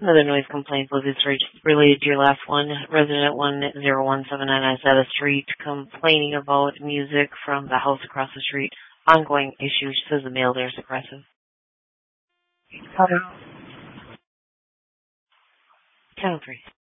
Another noise complaint was related to your last one. Resident at 10179 Isetta Street complaining about music from the house across the street. Ongoing issue. She says the male there is aggressive. Hello. 10:03.